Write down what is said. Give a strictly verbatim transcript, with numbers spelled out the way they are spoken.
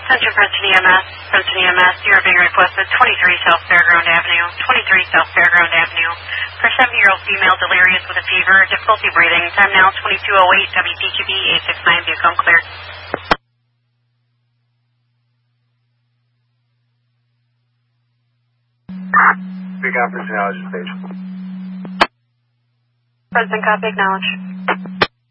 Attention Princeton E M S. Princeton E M S, you are being requested twenty-three South Fairground Avenue. twenty-three South Fairground Avenue. For seventy-year-old female delirious with a fever, difficulty breathing. Time now twenty-two oh eight, W D Q B eight six nine, vehicle clear. Big conference, acknowledge the stage. President copy, acknowledge.